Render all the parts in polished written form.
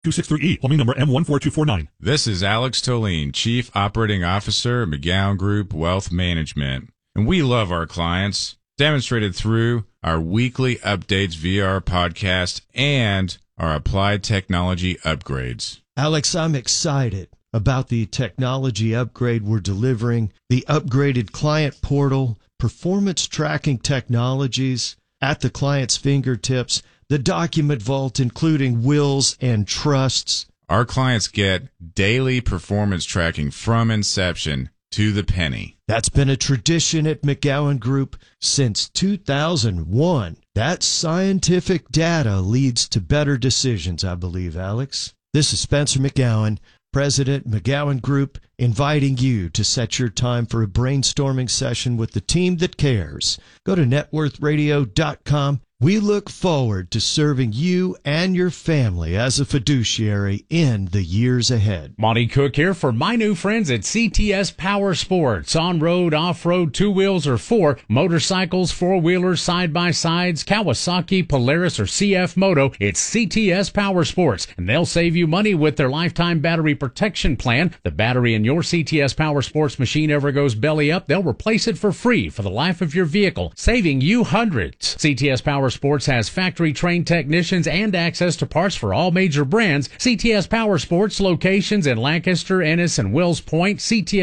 263E, plumbing number M14249. This is Alex Toline, Chief Operating Officer at McGowan Group Wealth Management. And we love our clients, demonstrated through our weekly updates via our podcast and our applied technology upgrades. Alex, I'm excited about the technology upgrade we're delivering, the upgraded client portal, performance tracking technologies at the client's fingertips, the document vault, including wills and trusts. Our clients get daily performance tracking from inception to the penny. That's been a tradition at McGowan Group since 2001. That scientific data leads to better decisions, I believe, Alex. This is Spencer McGowan, President, McGowan Group, inviting you to set your time for a brainstorming session with the team that cares. Go to networthradio.com. We look forward to serving you and your family as a fiduciary in the years ahead. Monty Cook here for my new friends at CTS Power Sports. On-road, off-road, two wheels or four, motorcycles, four-wheelers, side-by-sides, Kawasaki, Polaris, or CF Moto. It's CTS Power Sports, and they'll save you money with their lifetime battery protection plan. The battery in your CTS Power Sports machine ever goes belly up, they'll replace it for free for the life of your vehicle, saving you hundreds. CTS Power Sports has factory-trained technicians and access to parts for all major brands. CTS Power Sports locations in Lancaster, Ennis, and Wills Point.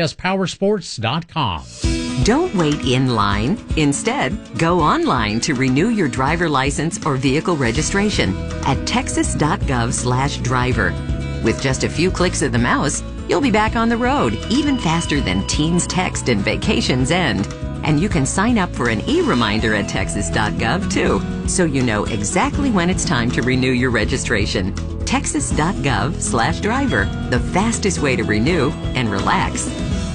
CTSPowersports.com. Don't wait in line. Instead, go online to renew your driver license or vehicle registration at texas.gov/driver. With just a few clicks of the mouse, you'll be back on the road, even faster than teens text and vacations end. And you can sign up for an e-reminder at texas.gov, too, so you know exactly when it's time to renew your registration. texas.gov/driver, the fastest way to renew and relax.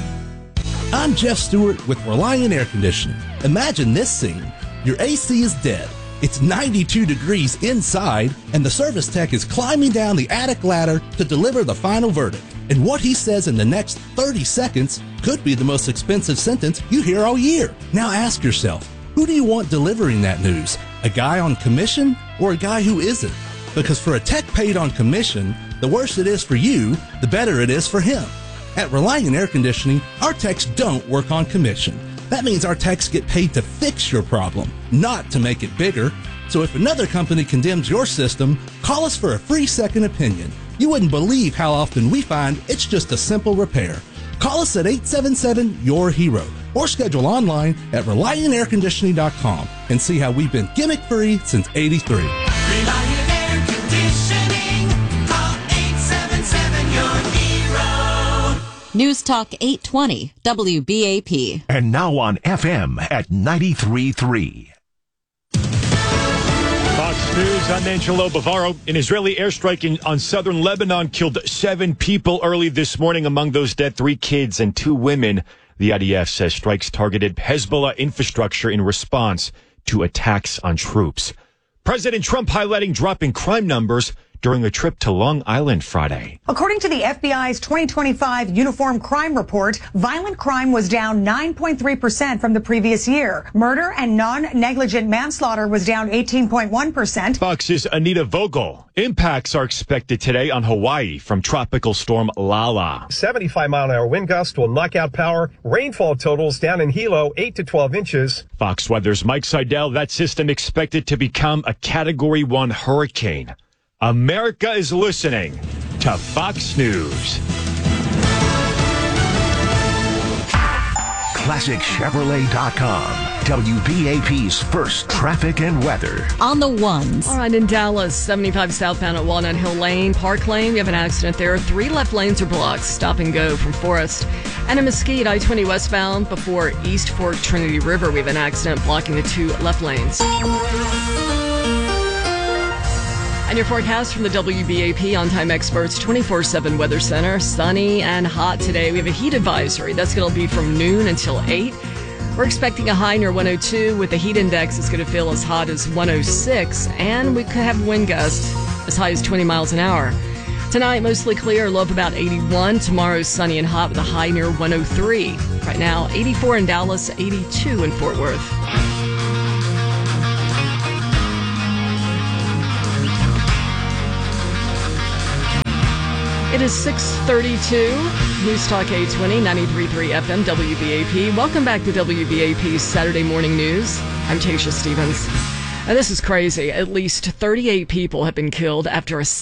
I'm Jeff Stewart with Reliant Air Conditioning. Imagine this scene. Your AC is dead. It's 92 degrees inside, and the service tech is climbing down the attic ladder to deliver the final verdict. And what he says in the next 30 seconds could be the most expensive sentence you hear all year. Now ask yourself, who do you want delivering that news? A guy on commission or a guy who isn't? Because for a tech paid on commission, the worse it is for you, the better it is for him. At Reliant Air Conditioning, our techs don't work on commission. That means our techs get paid to fix your problem, not to make it bigger. So if another company condemns your system, call us for a free second opinion. You wouldn't believe how often we find it's just a simple repair. Call us at 877-YOUR-HERO or schedule online at ReliantAirConditioning.com and see how we've been gimmick-free since '83. Reliant Air Conditioning. Call 877-YOUR-HERO. News Talk 820 WBAP. And now on FM at 93.3. Fox News, I'm Angelo Bavaro. An Israeli airstrike on southern Lebanon killed 7 people early this morning. Among those dead, 3 kids and 2 women. The IDF says strikes targeted Hezbollah infrastructure in response to attacks on troops. President Trump highlighting dropping crime numbers during a trip to Long Island Friday. According to the FBI's 2025 Uniform Crime Report, violent crime was down 9.3% from the previous year. Murder and non-negligent manslaughter was down 18.1%. Fox's Anita Vogel. Impacts are expected today on Hawaii from Tropical Storm Lala. 75-mile-an-hour wind gusts will knock out power. Rainfall totals down in Hilo, 8 to 12 inches. Fox Weather's Mike Seidel. That system expected to become a Category 1 hurricane. America is listening to Fox News. ClassicChevrolet.com. WBAP's first traffic and weather. On the ones. All right, in Dallas, 75 southbound at Walnut Hill Lane. Park Lane, we have an accident there. 3 left lanes are blocked. Stop and go from Forest. And in Mesquite, I-20 westbound before East Fork Trinity River, we have an accident blocking the 2 left lanes. And your forecast from the WBAP On-Time Experts 24/7 Weather Center. Sunny and hot today. We have a heat advisory. That's going to be from noon until 8. We're expecting a high near 102 with the heat index. It's going to feel as hot as 106. And we could have wind gusts as high as 20 miles an hour. Tonight, mostly clear, low of about 81. Tomorrow's sunny and hot with a high near 103. Right now, 84 in Dallas, 82 in Fort Worth. It is 6:32. News Talk 820, 93.3 FM, WBAP. Welcome back to WBAP's Saturday Morning News. I'm Tasha Stevens. And this is crazy. At least 38 people have been killed after a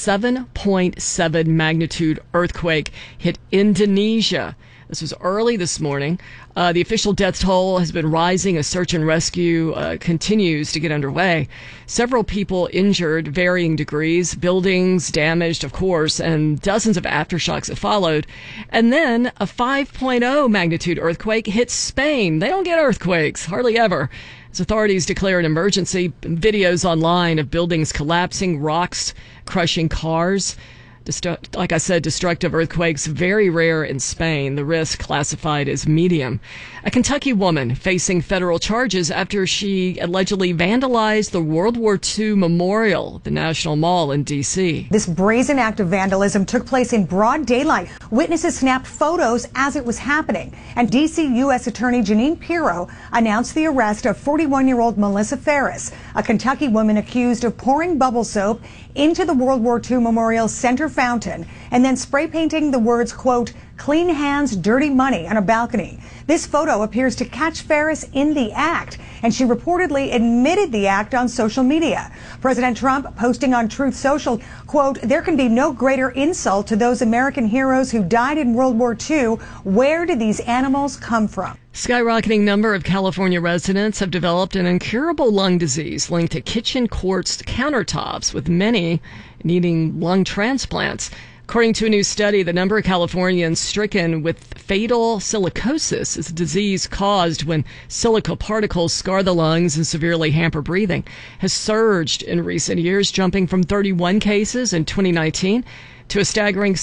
7.7 magnitude earthquake hit Indonesia. This was early this morning. The official death toll has been rising as search and rescue continues to get underway. Several people injured, varying degrees, buildings damaged, of course, and dozens of aftershocks that followed. And then a 5.0 magnitude earthquake hit Spain. They don't get earthquakes, hardly ever. As authorities declare an emergency, videos online of buildings collapsing, rocks crushing cars. Like I said, destructive earthquakes, very rare in Spain. The risk classified as medium. A Kentucky woman facing federal charges after she allegedly vandalized the World War II memorial at the National Mall in D.C. This brazen act of vandalism took place in broad daylight. Witnesses snapped photos as it was happening. And D.C. U.S. Attorney Jeanine Pirro announced the arrest of 41-year-old Melissa Ferris, a Kentucky woman accused of pouring bubble soap into the World War II Memorial Center fountain and then spray painting the words, quote, "clean hands, dirty money" on a balcony. This photo appears to catch Ferris in the act, and she reportedly admitted the act on social media. President Trump posting on Truth Social, quote, "There can be no greater insult to those American heroes who died in World War II. Where did these animals come from?" Skyrocketing number of California residents have developed an incurable lung disease linked to kitchen quartz countertops, with many needing lung transplants. According to a new study, the number of Californians stricken with fatal silicosis, is a disease caused when silica particles scar the lungs and severely hamper breathing, has surged in recent years, jumping from 31 cases in 2019 to a staggering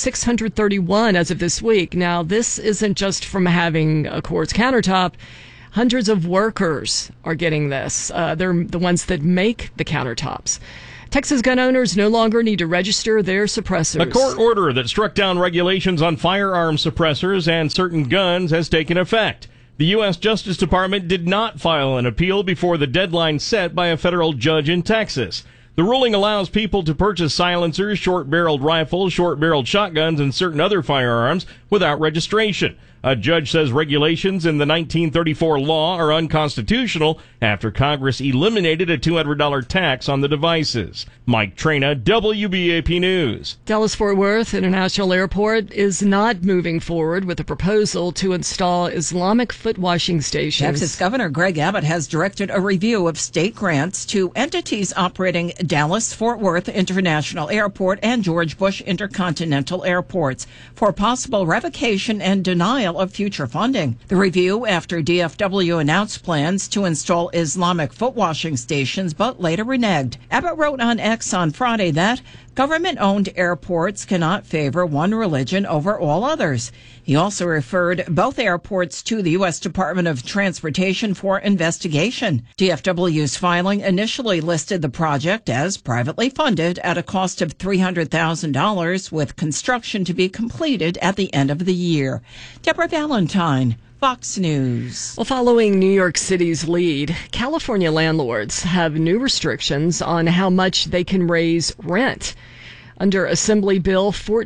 631 as of this week. Now, this isn't just from having a quartz countertop. Hundreds of workers are getting this. They're the ones that make the countertops. Texas gun owners no longer need to register their suppressors. A court order that struck down regulations on firearm suppressors and certain guns has taken effect. The U.S. Justice Department did not file an appeal before the deadline set by a federal judge in Texas. The ruling allows people to purchase silencers, short-barreled rifles, short-barreled shotguns, and certain other firearms without registration. A judge says regulations in the 1934 law are unconstitutional after Congress eliminated a $200 tax on the devices. Mike Trena, WBAP News. Dallas-Fort Worth International Airport is not moving forward with a proposal to install Islamic foot washing stations. Texas Governor Greg Abbott has directed a review of state grants to entities operating Dallas-Fort Worth International Airport and George Bush Intercontinental Airports for possible revocation and denial of future funding. The review after DFW announced plans to install Islamic foot washing stations, but later reneged. Abbott wrote on X on Friday that government-owned airports cannot favor one religion over all others. He also referred both airports to the U.S. Department of Transportation for investigation. DFW's filing initially listed the project as privately funded at a cost of $300,000, with construction to be completed at the end of the year. Deborah Valentine, Fox News. Well, following New York City's lead, California landlords have new restrictions on how much they can raise rent. Under Assembly Bill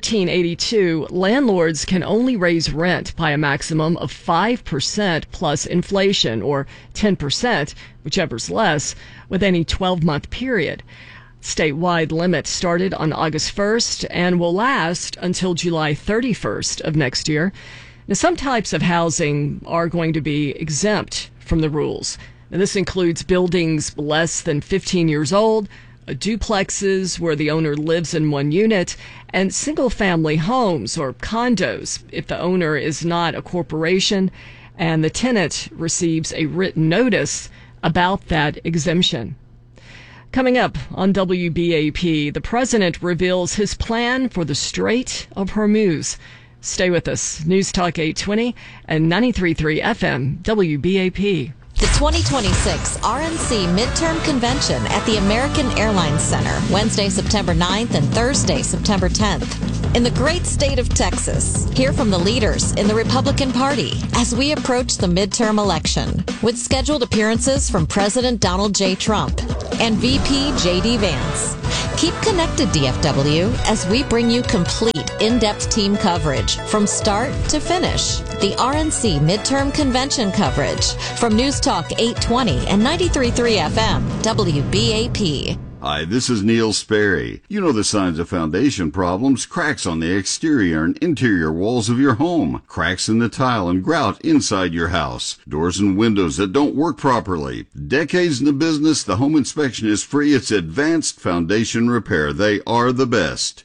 1482, landlords can only raise rent by a maximum of 5% plus inflation, or 10%, whichever's less, with any 12-month period. Statewide limit started on August 1st and will last until July 31st of next year. Now, some types of housing are going to be exempt from the rules. Now, this includes buildings less than 15 years old, duplexes where the owner lives in one unit, and single-family homes or condos if the owner is not a corporation and the tenant receives a written notice about that exemption. Coming up on WBAP, the president reveals his plan for the Strait of Hormuz. Stay with us. News Talk 820 and 93.3 FM WBAP. The 2026 RNC Midterm Convention at the American Airlines Center, Wednesday, September 9th and Thursday, September 10th. In the great state of Texas, hear from the leaders in the Republican Party as we approach the midterm election, with scheduled appearances from President Donald J. Trump and VP J.D. Vance. Keep connected, DFW, as we bring you complete, in-depth team coverage from start to finish. The RNC Midterm Convention coverage from News Talk 820 and 93.3 FM, WBAP. Hi, this is Neil Sperry. You know the signs of foundation problems: cracks on the exterior and interior walls of your home, cracks in the tile and grout inside your house, doors and windows that don't work properly. Decades in the business, the home inspection is free. It's Advanced Foundation Repair. They are the best.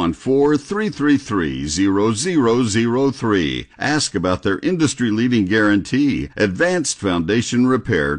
214-333-0003. Ask about their industry-leading guarantee. Advanced Foundation Repair,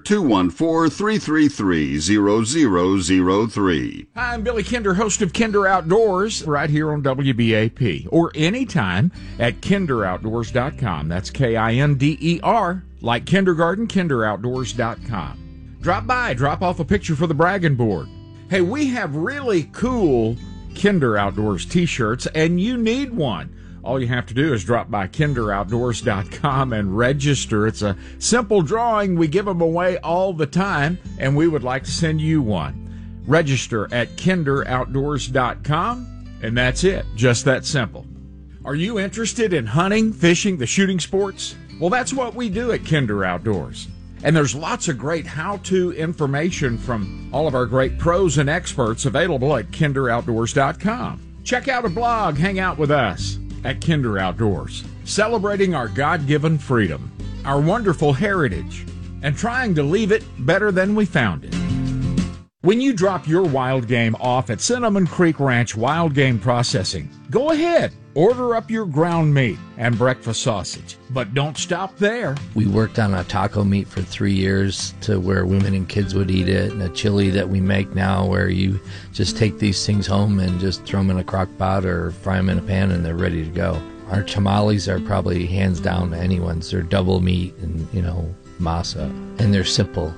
214-333-0003. Hi, I'm Billy Kinder, host of Kinder Outdoors, right here on WBAP, or anytime at kinderoutdoors.com. That's Kinder, like kindergarten, kinderoutdoors.com. Drop by, drop off a picture for the bragging board. Hey, we have really cool Kinder Outdoors t-shirts, and you need one. All you have to do is drop by kinderoutdoors.com and register. It's a simple drawing. We give them away all the time, and we would like to send you one. Register at kinderoutdoors.com, and that's it. Just that simple. Are you interested in hunting, fishing, the shooting sports? Well, that's what we do at Kinder Outdoors. And there's lots of great how-to information from all of our great pros and experts available at kinderoutdoors.com. Check out a blog, hang out with us at Kinder Outdoors, celebrating our God-given freedom, our wonderful heritage, and trying to leave it better than we found it. When you drop your wild game off at Cinnamon Creek Ranch Wild Game Processing, go ahead. Order up your ground meat and breakfast sausage. But don't stop there. We worked on a taco meat for 3 years to where women and kids would eat it, and a chili that we make now where you just take these things home and just throw them in a crock pot or fry them in a pan and they're ready to go. Our tamales are probably hands down anyone's. They're double meat and, masa, and they're simple.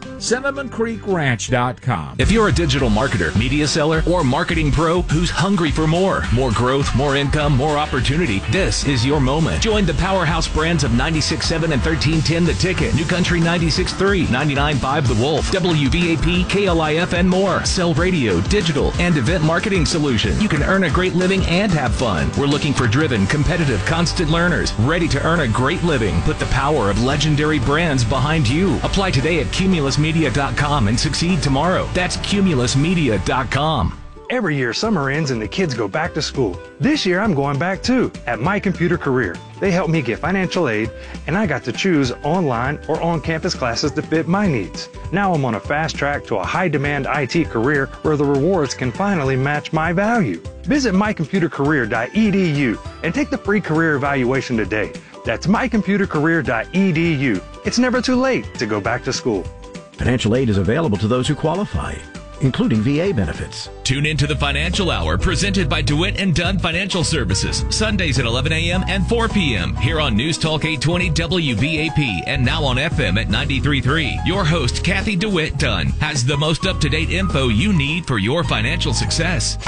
CinnamonCreekRanch.com. If you're a digital marketer, media seller, or marketing pro who's hungry for more growth, more income, more opportunity, this is your moment. Join the powerhouse brands of 96.7 and 1310 The Ticket, New Country 96.3, 99.5 The Wolf, WBAP, KLIF, and more. Sell radio, digital, and event marketing solutions. You can earn a great living and have fun. We're looking for driven, competitive, constant learners, ready to earn a great living. Put the power of legendary brands behind you. Apply today at cumulusmedia.com and succeed tomorrow. That's cumulusmedia.com. Every year, summer ends and the kids go back to school. This year, I'm going back too, at My Computer Career. They helped me get financial aid, and I got to choose online or on-campus classes to fit my needs. Now I'm on a fast track to a high-demand IT career where the rewards can finally match my value. Visit mycomputercareer.edu and take the free career evaluation today. That's mycomputercareer.edu. It's never too late to go back to school. Financial aid is available to those who qualify, including VA benefits. Tune into the Financial Hour presented by DeWitt & Dunn Financial Services, Sundays at 11 a.m. and 4 p.m. here on News Talk 820 WBAP and now on FM at 93.3. Your host, Kathy DeWitt Dunn, has the most up-to-date info you need for your financial success.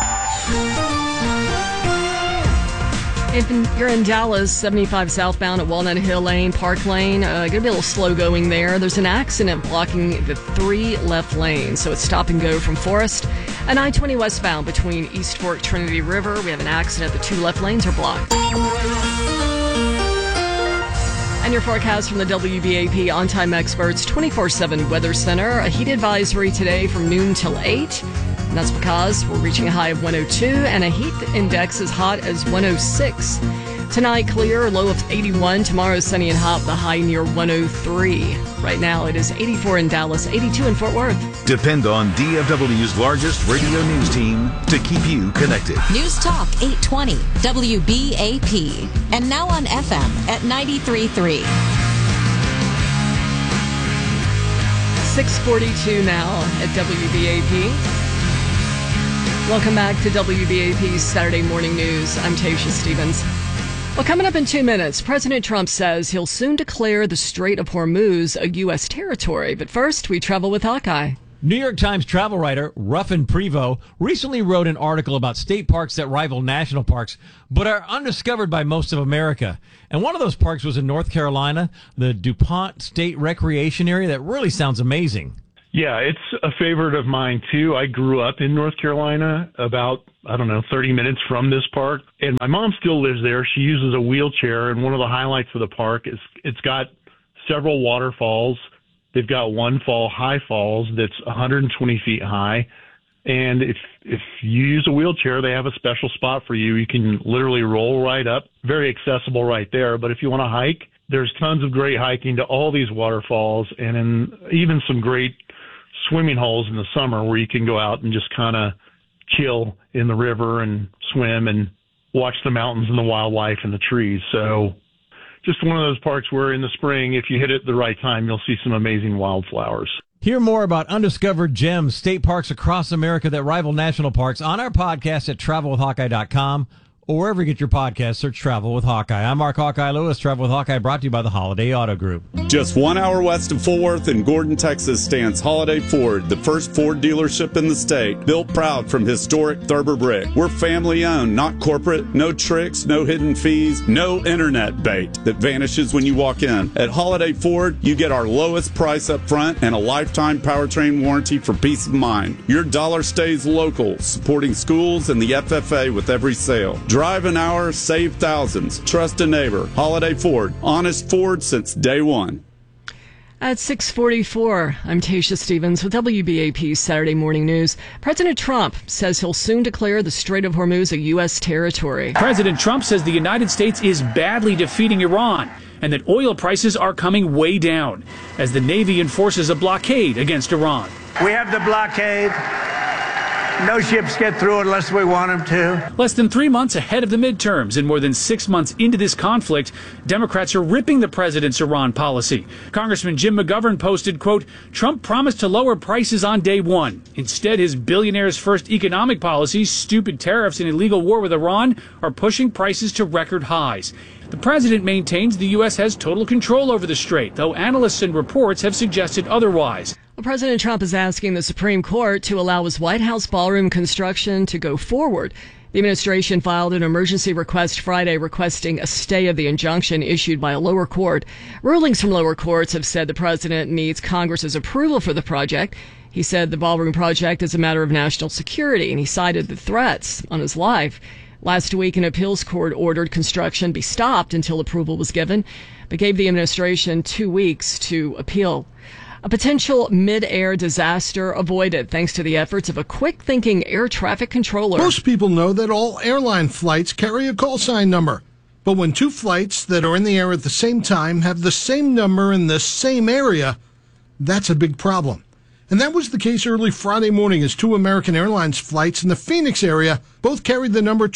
If you're in Dallas, 75 southbound at Walnut Hill Lane, Park Lane, going to be a little slow going there. There's an accident blocking the 3 left lanes, so it's stop and go from Forest. And I-20 westbound between East Fork, Trinity River. We have an accident. The 2 left lanes are blocked. And your forecast from the WBAP On-Time Experts 24/7 Weather Center. A heat advisory today from noon till 8. And that's because we're reaching a high of 102 and a heat index as hot as 106. Tonight, clear, low of 81. Tomorrow, sunny and hot, the high near 103. Right now, it is 84 in Dallas, 82 in Fort Worth. Depend on DFW's largest radio news team to keep you connected. News Talk 820 WBAP. And now on FM at 93.3. 6:42 now at WBAP. Welcome back to WBAP's Saturday Morning News. I'm Tasha Stevens. Well, coming up in 2 minutes, President Trump says he'll soon declare the Strait of Hormuz a U.S. territory. But first, we travel with Hawkeye. New York Times travel writer Ruffin Prevost recently wrote an article about state parks that rival national parks, but are undiscovered by most of America. And one of those parks was in North Carolina, the DuPont State Recreation Area. That really sounds amazing. Yeah, it's a favorite of mine, too. I grew up in North Carolina about, 30 minutes from this park. And my mom still lives there. She uses a wheelchair. And one of the highlights of the park is it's got several waterfalls. They've got one high falls that's 120 feet high. And if you use a wheelchair, they have a special spot for you. You can literally roll right up. Very accessible right there. But if you want to hike, there's tons of great hiking to all these waterfalls, and even some great swimming holes in the summer where you can go out and just kind of chill in the river and swim and watch the mountains and the wildlife and the trees. So just one of those parks where in the spring, if you hit it at the right time, you'll see some amazing wildflowers. Hear more about undiscovered gems, state parks across America that rival national parks on our podcast at travelwithhawkeye.com. Or wherever you get your podcast, search Travel with Hawkeye. I'm Mark Hawkeye Lewis. Travel with Hawkeye brought to you by the Holiday Auto Group. Just 1 hour west of Fort Worth in Gordon, Texas stands Holiday Ford, the first Ford dealership in the state, built proud from historic Thurber brick. We're family owned, not corporate. No tricks, no hidden fees, no internet bait that vanishes when you walk in. At Holiday Ford, you get our lowest price up front and a lifetime powertrain warranty for peace of mind. Your dollar stays local, supporting schools and the FFA with every sale. Drive an hour, save thousands. Trust a neighbor. Holiday Ford. Honest Ford since day one. At 6:44, I'm Tasha Stevens with WBAP's Saturday Morning News. President Trump says he'll soon declare the Strait of Hormuz a U.S. territory. President Trump says the United States is badly defeating Iran and that oil prices are coming way down as the Navy enforces a blockade against Iran. We have the blockade. No ships get through unless we want them to. Less than 3 months ahead of the midterms and more than 6 months into this conflict, Democrats are ripping the president's Iran policy. Congressman Jim McGovern posted, quote, Trump promised to lower prices on day one. Instead, his billionaire's first economic policies, stupid tariffs and illegal war with Iran, are pushing prices to record highs. The president maintains the U.S. has total control over the strait, though analysts and reports have suggested otherwise. Well, President Trump is asking the Supreme Court to allow his White House ballroom construction to go forward. The administration filed an emergency request Friday requesting a stay of the injunction issued by a lower court. Rulings from lower courts have said the president needs Congress's approval for the project. He said the ballroom project is a matter of national security, and he cited the threats on his life. Last week, an appeals court ordered construction be stopped until approval was given, but gave the administration 2 weeks to appeal. A potential mid-air disaster avoided thanks to the efforts of a quick-thinking air traffic controller. Most people know that all airline flights carry a call sign number. But when two flights that are in the air at the same time have the same number in the same area, that's a big problem. And that was the case early Friday morning as two American Airlines flights in the Phoenix area both carried the number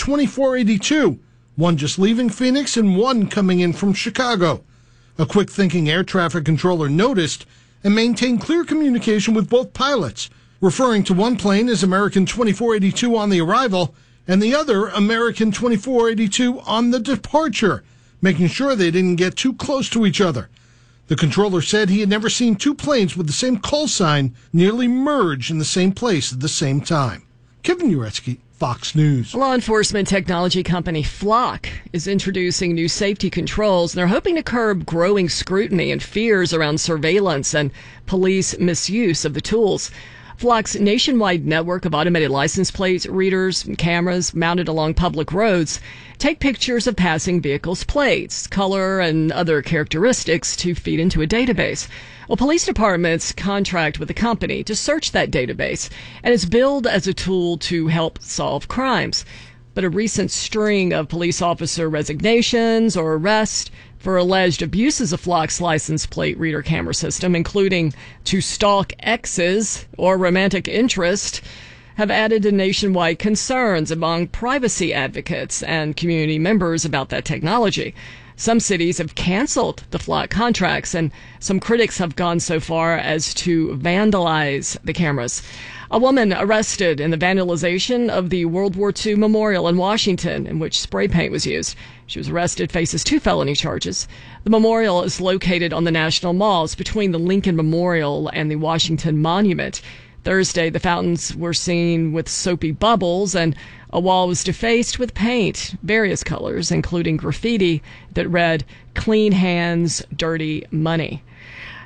2482, one just leaving Phoenix and one coming in from Chicago. A quick-thinking air traffic controller noticed and maintained clear communication with both pilots, referring to one plane as American 2482 on the arrival and the other American 2482 on the departure, making sure they didn't get too close to each other. The controller said he had never seen two planes with the same call sign nearly merge in the same place at the same time. Kevin Uretsky, Fox News. Law enforcement technology company Flock is introducing new safety controls, and they're hoping to curb growing scrutiny and fears around surveillance and police misuse of the tools. Flock's nationwide network of automated license plate readers and cameras mounted along public roads take pictures of passing vehicles' plates, color, and other characteristics to feed into a database. Well, police departments contract with the company to search that database, and it's billed as a tool to help solve crimes. But a recent string of police officer resignations or arrests for alleged abuses of Flock's license plate reader camera system, including to stalk exes or romantic interest, have added to nationwide concerns among privacy advocates and community members about that technology. Some cities have canceled the Flock contracts, and some critics have gone so far as to vandalize the cameras. A woman arrested in the vandalization of the World War II memorial in Washington, in which spray paint was used. She was arrested, faces 2 felony charges. The memorial is located on the National Mall. It's between the Lincoln Memorial and the Washington Monument. Thursday, the fountains were seen with soapy bubbles, and a wall was defaced with paint, various colors, including graffiti that read, "Clean hands, dirty money."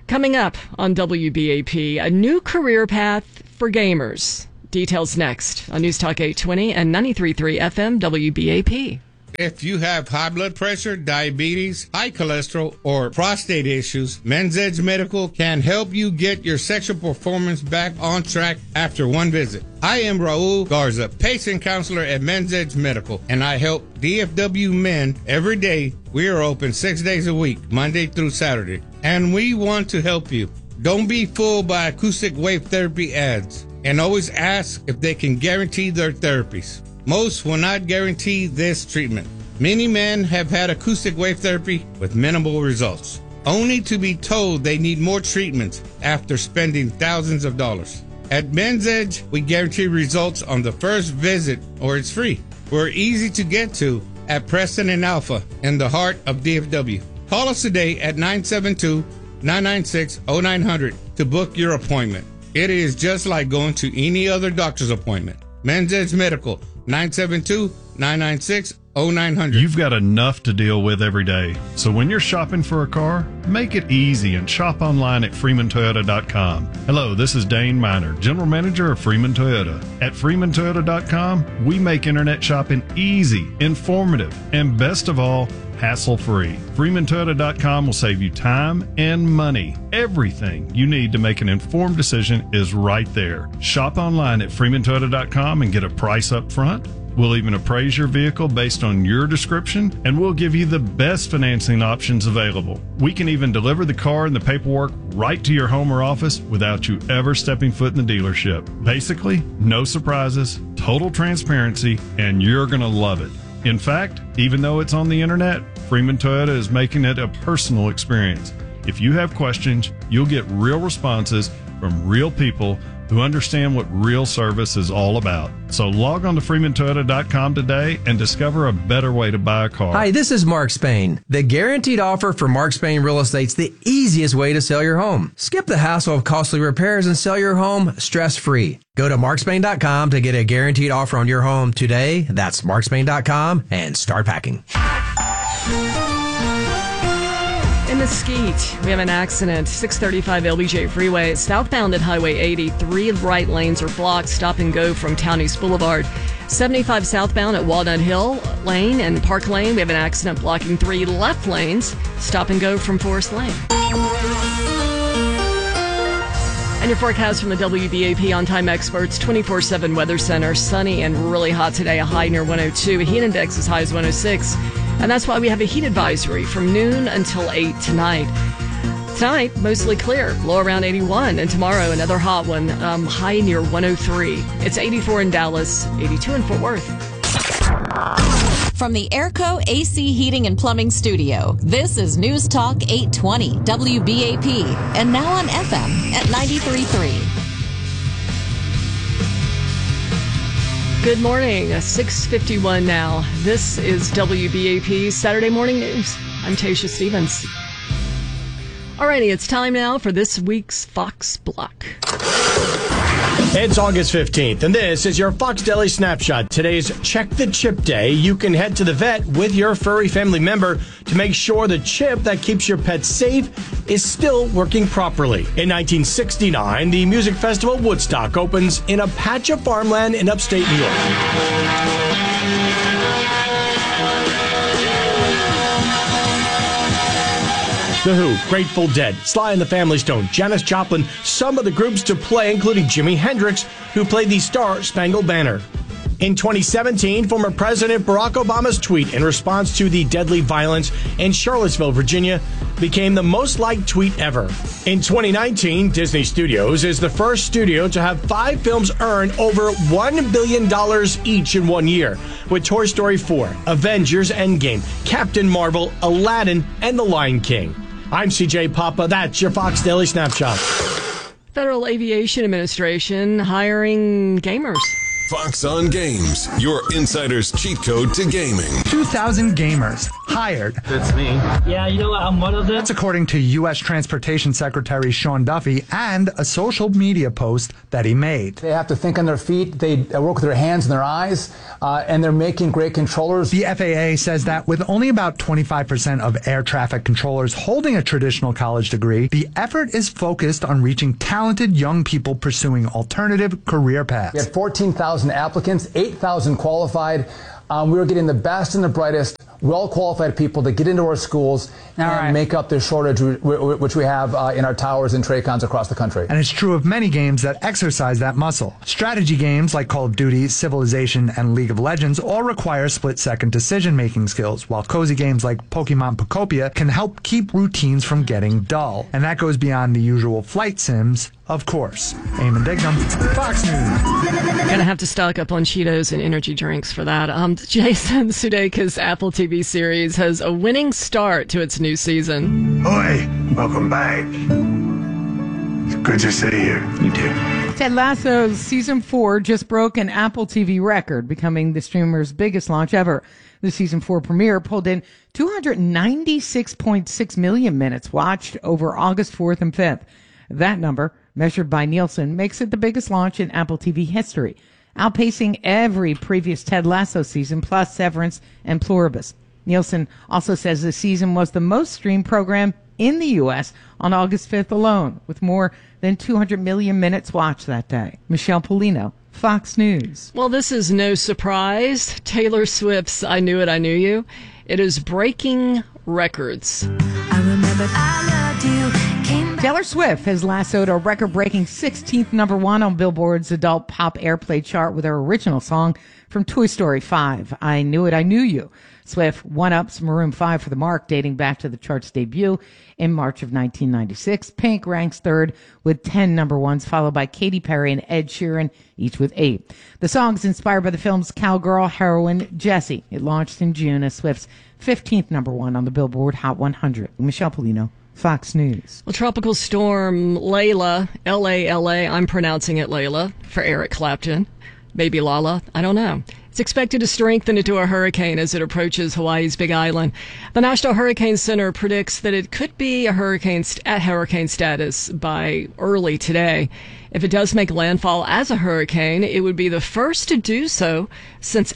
Coming up on WBAP, a new career path for gamers. Details next on News Talk 820 and 93.3 FM WBAP. If you have high blood pressure, diabetes, high cholesterol, or prostate issues, Men's Edge Medical can help you get your sexual performance back on track after one visit. I am Raul Garza, patient counselor at Men's Edge Medical, and I help DFW men every day. We are open 6 days a week, Monday through Saturday, and we want to help you. Don't be fooled by acoustic wave therapy ads, and always ask if they can guarantee their therapies. Most will not guarantee this treatment. Many men have had acoustic wave therapy with minimal results, only to be told they need more treatments after spending thousands of dollars. At Men's Edge, we guarantee results on the first visit or it's free. We're easy to get to at Preston and Alpha in the heart of DFW. Call us today at 972-996-0900 to book your appointment. It is just like going to any other doctor's appointment. Men's Edge Medical, 972-996-0900. You've got enough to deal with every day. So when you're shopping for a car, make it easy and shop online at freemantoyota.com. Hello, this is Dane Miner, General Manager of Freeman Toyota. At freemantoyota.com, we make internet shopping easy, informative, and best of all, hassle-free. freemantoyota.com will save you time and money. Everything you need to make an informed decision is right there. Shop online at freemantoyota.com and get a price up front. We'll even appraise your vehicle based on your description, and we'll give you the best financing options available. We can even deliver the car and the paperwork right to your home or office without you ever stepping foot in the dealership. Basically, no surprises, total transparency, and you're going to love it. In fact, even though it's on the internet, Freeman Toyota is making it a personal experience. If you have questions, you'll get real responses from real people who understand what real service is all about. So log on to freemantoyota.com today and discover a better way to buy a car. Hi, this is Mark Spain. The guaranteed offer for Mark Spain Real Estate's the easiest way to sell your home. Skip the hassle of costly repairs and sell your home stress-free. Go to markspain.com to get a guaranteed offer on your home today. That's markspain.com and start packing. In Mesquite, we have an accident. 635 LBJ Freeway, southbound at Highway 80. 3 right lanes are blocked. Stop and go from Town East Boulevard. 75 southbound at Walnut Hill Lane and Park Lane. We have an accident blocking 3 left lanes. Stop and go from Forest Lane. And your forecast from the WBAP On-Time Experts 24/7 Weather Center. Sunny and really hot today. A high near 102. A heat index as high as 106. And that's why we have a heat advisory from noon until 8 tonight. Tonight, mostly clear, low around 81. And tomorrow, another hot one, high near 103. It's 84 in Dallas, 82 in Fort Worth. From the Airco AC Heating and Plumbing Studio, this is News Talk 820 WBAP. And now on FM at 93.3. Good morning, 6:51 now. This is WBAP Saturday Morning News. I'm Tasha Stevens. Alrighty, it's time now for this week's Fox Block. It's August 15th, and this is your Fox Daily Snapshot. Today's Check the Chip Day. You can head to the vet with your furry family member to make sure the chip that keeps your pet safe is still working properly. In 1969, the music festival Woodstock opens in a patch of farmland in upstate New York. The Who, Grateful Dead, Sly and the Family Stone, Janis Joplin, some of the groups to play, including Jimi Hendrix, who played the Star Spangled Banner. In 2017, former President Barack Obama's tweet in response to the deadly violence in Charlottesville, Virginia, became the most liked tweet ever. In 2019, Disney Studios is the first studio to have 5 films earn over $1 billion each in 1 year, with Toy Story 4, Avengers Endgame, Captain Marvel, Aladdin, and The Lion King. I'm CJ Papa. That's your Fox Daily Snapshot. Federal Aviation Administration hiring gamers. Fox on Games, your insider's cheat code to gaming. 2,000 gamers hired. That's me. Yeah, you know what? I'm one of them. That's according to U.S. Transportation Secretary Sean Duffy and a social media post that he made. They have to think on their feet. They work with their hands and their eyes, and they're making great controllers. The FAA says that with only about 25% of air traffic controllers holding a traditional college degree, the effort is focused on reaching talented young people pursuing alternative career paths. We had 14,000 applicants, 8,000 qualified. We were getting the best and the brightest, well-qualified people to get into our schools and make up the shortage which we have in our towers and TRACONs across the country. And it's true of many games that exercise that muscle. Strategy games like Call of Duty, Civilization, and League of Legends all require split-second decision-making skills, while cozy games like Pokemon Pocopia can help keep routines from getting dull. And that goes beyond the usual flight sims, of course. Eamon Dignam, Fox News. Gonna have to stock up on Cheetos and energy drinks for that. Jason Sudeikis' Apple TV series has a winning start to its new season. Oi, welcome back. It's good to see you. You too. Ted Lasso's season 4 just broke an Apple TV record, becoming the streamer's biggest launch ever. The season 4 premiere pulled in 296.6 million minutes watched over August 4th and 5th. That number, measured by Nielsen, makes it the biggest launch in Apple TV history, outpacing every previous Ted Lasso season, plus Severance and Pluribus. Nielsen also says the season was the most streamed program in the U.S. on August 5th alone, with more than 200 million minutes watched that day. Michelle Polino, Fox News. Well, this is no surprise. Taylor Swift's I Knew It, I Knew You. It is breaking records. I remember I loved you. Taylor Swift has lassoed a record-breaking 16th number one on Billboard's adult pop airplay chart with her original song from Toy Story 5, I Knew It, I Knew You. Swift one-ups Maroon 5 for the mark, dating back to the chart's debut in March of 1996. Pink ranks third with 10 number ones, followed by Katy Perry and Ed Sheeran, each with 8. The song is inspired by the film's cowgirl heroine, Jessie. It launched in June as Swift's 15th number one on the Billboard Hot 100. Michelle Polino, Fox News. Well, Tropical Storm Layla, L-A-L-A, I'm pronouncing it Layla for Eric Clapton. Maybe Lala, I don't know. It's expected to strengthen into a hurricane as it approaches Hawaii's Big Island. The National Hurricane Center predicts that it could be a hurricane at hurricane status by early today. If it does make landfall as a hurricane, it would be the first to do so since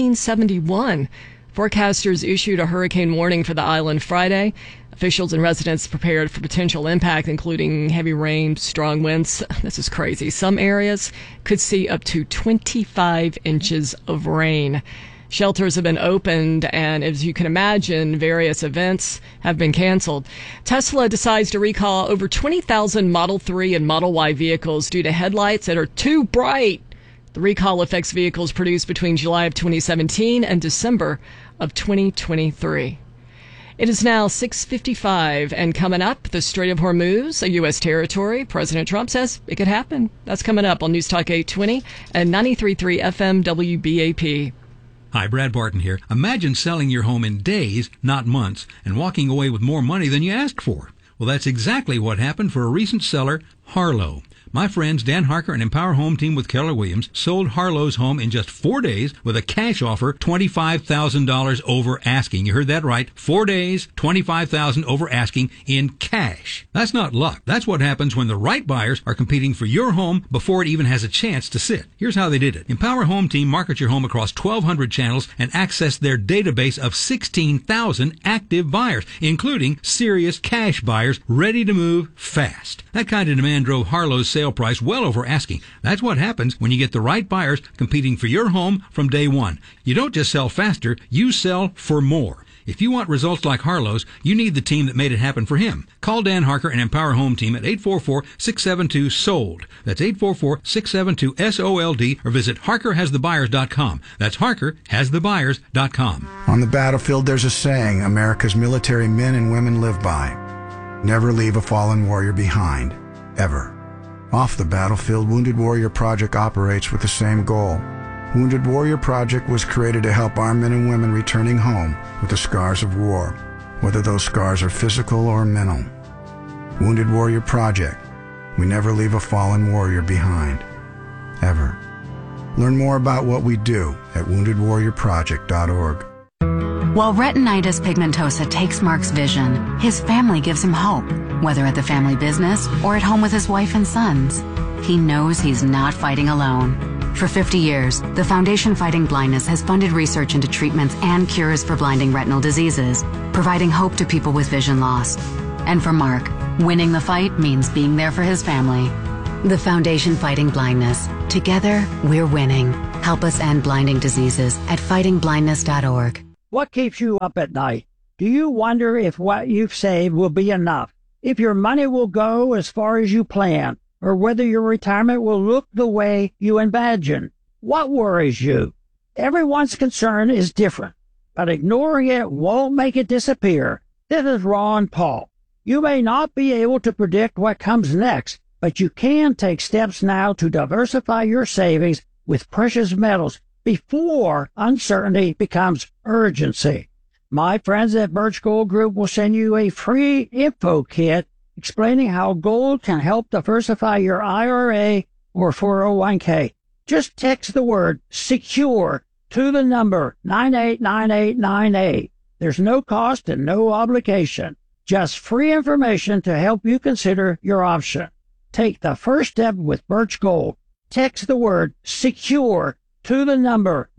1871. Forecasters issued a hurricane warning for the island Friday. Officials and residents prepared for potential impact, including heavy rain, strong winds. This is crazy. Some areas could see up to 25 inches of rain. Shelters have been opened, and as you can imagine, various events have been canceled. Tesla decides to recall over 20,000 Model 3 and Model Y vehicles due to headlights that are too bright. The recall affects vehicles produced between July of 2017 and December of 2023. It is now 6:55, and coming up, the Strait of Hormuz, a U.S. territory. President Trump says it could happen. That's coming up on News Talk 820 and 93.3 FM WBAP. Hi, Brad Barton here. Imagine selling your home in days, not months, and walking away with more money than you asked for. Well, that's exactly what happened for a recent seller, Harlow. My friends Dan Harker and Empower Home Team with Keller Williams sold Harlow's home in just 4 days with a cash offer $25,000 over asking. You heard that right. 4 days, $25,000 over asking in cash. That's not luck. That's what happens when the right buyers are competing for your home before it even has a chance to sit. Here's how they did it. Empower Home Team markets your home across 1,200 channels and access their database of 16,000 active buyers, including serious cash buyers ready to move fast. That kind of demand drove Harlow's sale price well over asking. That's what happens when you get the right buyers competing for your home from day one. You don't just sell faster, you sell for more. If you want results like Harlow's, you need the team that made it happen for him. Call Dan Harker and Empower Home Team at 844-672-SOLD. That's 844-672-SOLD, or visit HarkerHasTheBuyers.com. That's HarkerHasTheBuyers.com. On the battlefield, there's a saying America's military men and women live by. Never leave a fallen warrior behind, ever. Off the battlefield, Wounded Warrior Project operates with the same goal. Wounded Warrior Project was created to help our men and women returning home with the scars of war, whether those scars are physical or mental. Wounded Warrior Project. We never leave a fallen warrior behind, ever. Learn more about what we do at woundedwarriorproject.org. While retinitis pigmentosa takes Mark's vision, his family gives him hope, whether at the family business or at home with his wife and sons. He knows he's not fighting alone. For 50 years, the Foundation Fighting Blindness has funded research into treatments and cures for blinding retinal diseases, providing hope to people with vision loss. And for Mark, winning the fight means being there for his family. The Foundation Fighting Blindness. Together, we're winning. Help us end blinding diseases at fightingblindness.org. What keeps you up at night? Do you wonder if what you've saved will be enough? If your money will go as far as you plan? Or whether your retirement will look the way you imagine? What worries you? Everyone's concern is different, but ignoring it won't make it disappear. This is Ron Paul. You may not be able to predict what comes next, but you can take steps now to diversify your savings with precious metals before uncertainty becomes urgency. My friends at Birch Gold Group will send you a free info kit explaining how gold can help diversify your IRA or 401k. Just text the word SECURE to the number 989898. There's no cost and no obligation. Just free information to help you consider your option. Take the first step with Birch Gold. Text the word SECURE to the number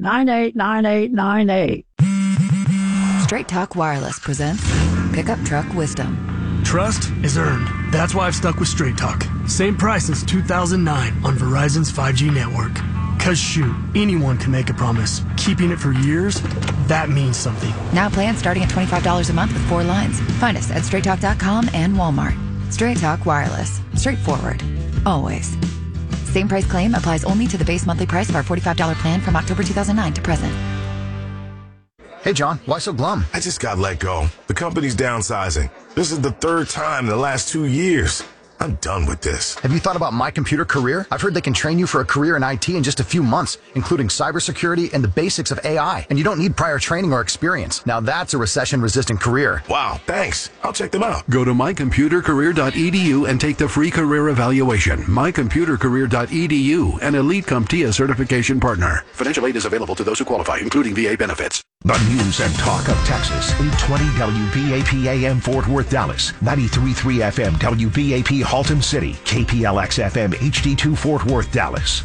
989898. Straight Talk Wireless presents Pickup Truck Wisdom. Trust is earned. That's why I've stuck with Straight Talk. Same price since 2009 on Verizon's 5G network. Cause shoot, anyone can make a promise. Keeping it for years, that means something. Now plans starting at $25 a month with 4 lines. Find us at StraightTalk.com and Walmart. Straight Talk Wireless. Straightforward. Always. Same price claim applies only to the base monthly price of our $45 plan from October 2009 to present. Hey, John, why so glum? I just got let go. The company's downsizing. This is the 3rd time in the last 2 years. I'm done with this. Have you thought about My Computer Career? I've heard they can train you for a career in IT in just a few months, including cybersecurity and the basics of AI. And you don't need prior training or experience. Now that's a recession-resistant career. Wow, thanks. I'll check them out. Go to mycomputercareer.edu and take the free career evaluation. mycomputercareer.edu, an Elite CompTIA certification partner. Financial aid is available to those who qualify, including VA benefits. The news and talk of Texas. 820 WBAP AM Fort Worth, Dallas. 93.3 FM WBAP Haltom City. KPLX FM HD2 Fort Worth, Dallas.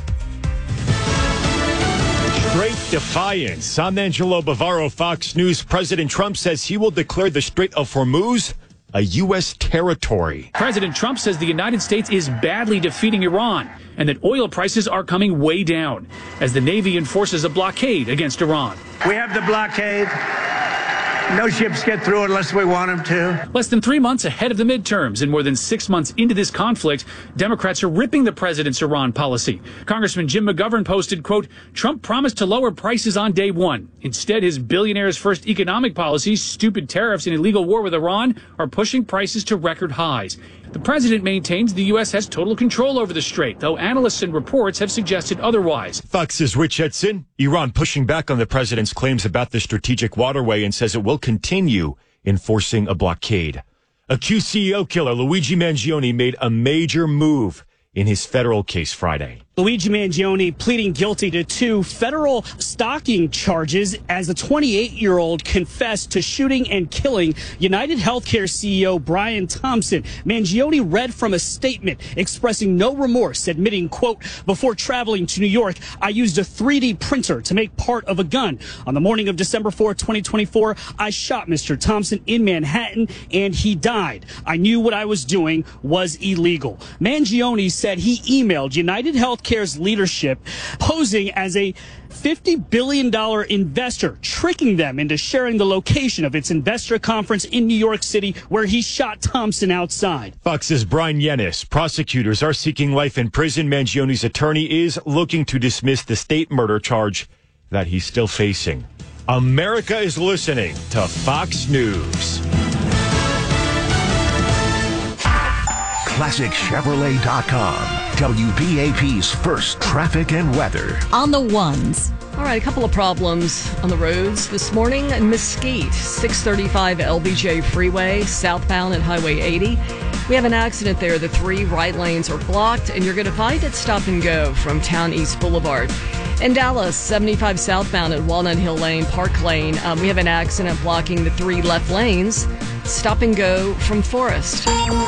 Straight defiance. I'm Angelo Bavaro, Fox News. President Trump says he will declare the Strait of Hormuz a U.S. territory. President Trump says the United States is badly defeating Iran and that oil prices are coming way down as the Navy enforces a blockade against Iran. We have the blockade. No ships get through unless we want them to. Less than 3 months ahead of the midterms and more than 6 months into this conflict, Democrats are ripping the president's Iran policy. Congressman Jim McGovern posted, quote, Trump promised to lower prices on day one. Instead, his billionaire's first economic policies, stupid tariffs and illegal war with Iran, are pushing prices to record highs. The president maintains the U.S. has total control over the strait, though analysts and reports have suggested otherwise. Fox's Rich Edson. Iran pushing back on the president's claims about the strategic waterway and says it will continue enforcing a blockade. Accused CEO killer Luigi Mangione made a major move in his federal case Friday. Luigi Mangione pleading guilty to 2 federal stalking charges as the 28-year-old confessed to shooting and killing United Healthcare CEO Brian Thompson. Mangione read from a statement expressing no remorse, admitting, quote, before traveling to New York, I used a 3D printer to make part of a gun. On the morning of December 4th, 2024, I shot Mr. Thompson in Manhattan and he died. I knew what I was doing was illegal. Mangione said he emailed United Healthcare's leadership posing as a $50 billion investor, tricking them into sharing the location of its investor conference in New York City where he shot Thompson outside. Fox's Brian Yennis. Prosecutors are seeking life in prison. Mangione's attorney is looking to dismiss the state murder charge that he's still facing. America is listening to Fox News. ClassicChevrolet.com. WBAP's first traffic and weather. On the ones. All right, a couple of problems on the roads this morning. Mesquite, 635 LBJ Freeway, southbound at Highway 80. We have an accident there. The 3 right lanes are blocked, and you're going to find it stop and go from Town East Boulevard. In Dallas, 75 southbound at Walnut Hill Lane, Park Lane, we have an accident blocking the 3 left lanes. Stop and go from Forest.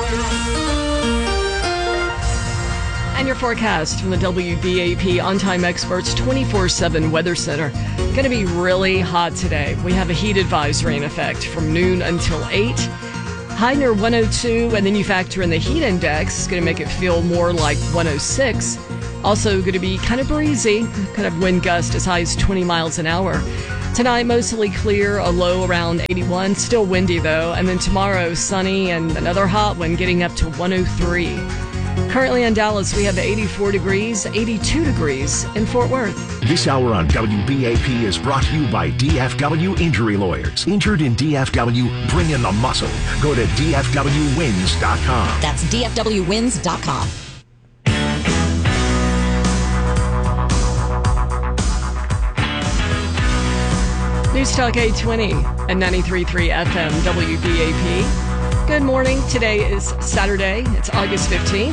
And your forecast from the WBAP On-Time Experts 24/7 Weather Center. Going to be really hot today. We have a heat advisory in effect from noon until 8. High near 102, and then you factor in the heat index. It's going to make it feel more like 106. Also going to be kind of breezy, kind of wind gust as high as 20 miles an hour. Tonight, mostly clear, a low around 81. Still windy, though. And then tomorrow, sunny and another hot one getting up to 103. Currently in Dallas, we have 84 degrees, 82 degrees in Fort Worth. This hour on WBAP is brought to you by DFW Injury Lawyers. Injured in DFW, bring in the muscle. Go to DFWWins.com. That's DFWWins.com. News Talk 820 and 93.3 FM WBAP. Good morning. Today is Saturday. It's August 15th,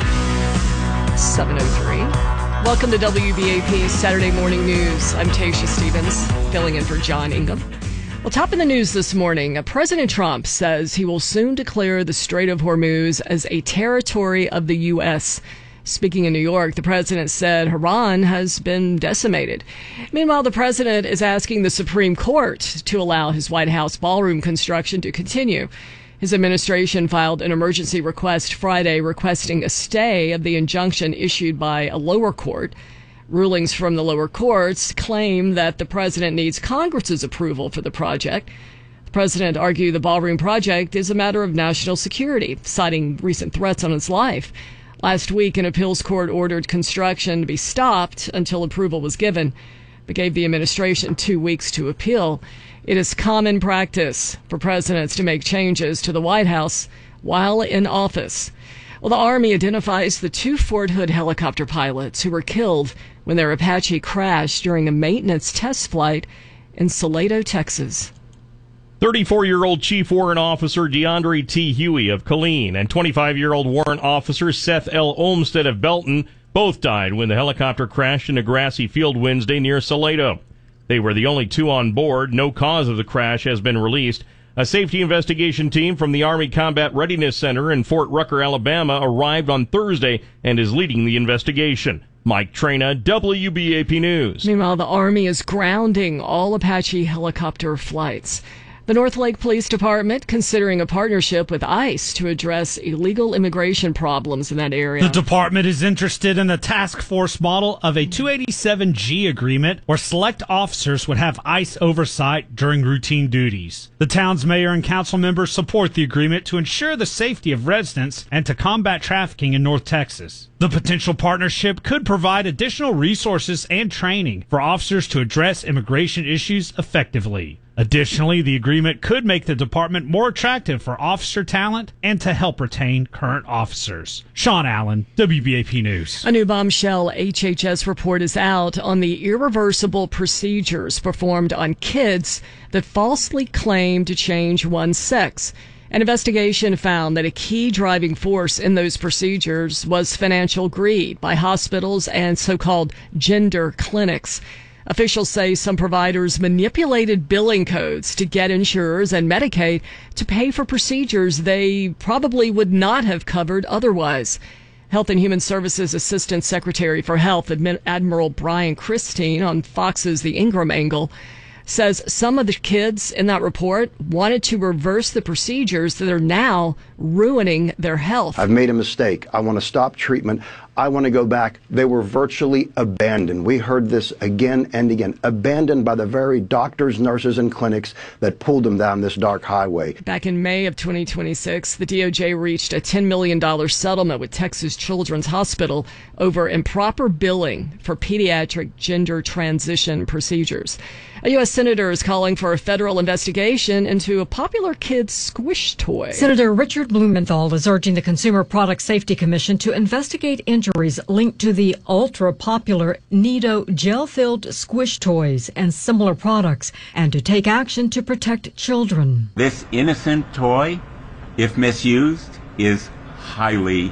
7:03. Welcome to WBAP's Saturday Morning News. I'm Tasha Stevens, filling in for John Ingham. Well, top of the news this morning, President Trump says he will soon declare the Strait of Hormuz as a territory of the U.S. Speaking in New York, the president said Iran has been decimated. Meanwhile, the president is asking the Supreme Court to allow his White House ballroom construction to continue. His administration filed an emergency request Friday requesting a stay of the injunction issued by a lower court. Rulings from the lower courts claim that the president needs Congress's approval for the project. The president argued the ballroom project is a matter of national security, citing recent threats on his life. Last week, an appeals court ordered construction to be stopped until approval was given, but gave the administration 2 weeks to appeal. It is common practice for presidents to make changes to the White House while in office. Well, the Army identifies the 2 Fort Hood helicopter pilots who were killed when their Apache crashed during a maintenance test flight in Salado, Texas. 34-year-old Chief Warrant Officer DeAndre T. Huey of Killeen and 25-year-old Warrant Officer Seth L. Olmstead of Belton both died when the helicopter crashed in a grassy field Wednesday near Salado. They were the only 2 on board. No cause of the crash has been released. A safety investigation team from the Army Combat Readiness Center in Fort Rucker, Alabama, arrived on Thursday and is leading the investigation. Mike Trena, WBAP News. Meanwhile, the Army is grounding all Apache helicopter flights. The North Lake Police Department considering a partnership with ICE to address illegal immigration problems in that area. The department is interested in the task force model of a 287G agreement where select officers would have ICE oversight during routine duties. The town's mayor and council members support the agreement to ensure the safety of residents and to combat trafficking in North Texas. The potential partnership could provide additional resources and training for officers to address immigration issues effectively. Additionally, the agreement could make the department more attractive for officer talent and to help retain current officers. Sean Allen, WBAP News. A new bombshell HHS report is out on the irreversible procedures performed on kids that falsely claim to change one's sex. An investigation found that a key driving force in those procedures was financial greed by hospitals and so-called gender clinics. Officials say some providers manipulated billing codes to get insurers and Medicaid to pay for procedures they probably would not have covered otherwise. Health and Human Services Assistant Secretary for Health, Admiral Brian Christine, on Fox's The Ingram Angle, says some of the kids in that report wanted to reverse the procedures that are now ruining their health. I've made a mistake. I want to stop treatment. I want to go back. They were virtually abandoned. We heard this again and again. Abandoned by the very doctors, nurses, and clinics that pulled them down this dark highway. Back in May of 2026, the DOJ reached a $10 million settlement with Texas Children's Hospital over improper billing for pediatric gender transition procedures. A U.S. senator is calling for a federal investigation into a popular kid's squish toy. Senator Richard Blumenthal is urging the Consumer Product Safety Commission to investigate injuries linked to the ultra-popular Nido gel-filled squish toys and similar products, and to take action to protect children. This innocent toy, if misused, is highly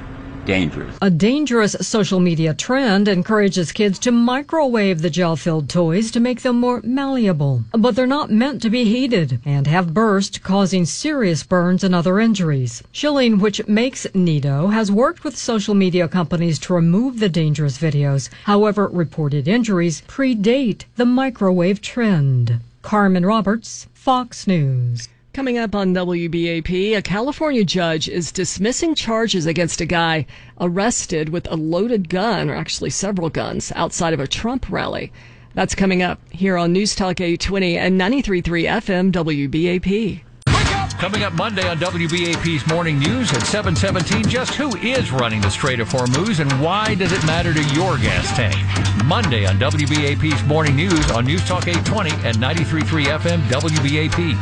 dangerous. A dangerous social media trend encourages kids to microwave the gel-filled toys to make them more malleable. But they're not meant to be heated and have burst, causing serious burns and other injuries. Schilling, which makes Nido, has worked with social media companies to remove the dangerous videos. However, reported injuries predate the microwave trend. Carmen Roberts, Fox News. Coming up on WBAP, a California judge is dismissing charges against a guy arrested with a loaded gun, or actually several guns, outside of a Trump rally. That's coming up here on News Talk 820 and 93.3 FM WBAP. Coming up Monday on WBAP's Morning News at 7:17, just who is running the Strait of Hormuz and why does it matter to your gas tank? Monday on WBAP's Morning News on News Talk 820 and 93.3 FM WBAP.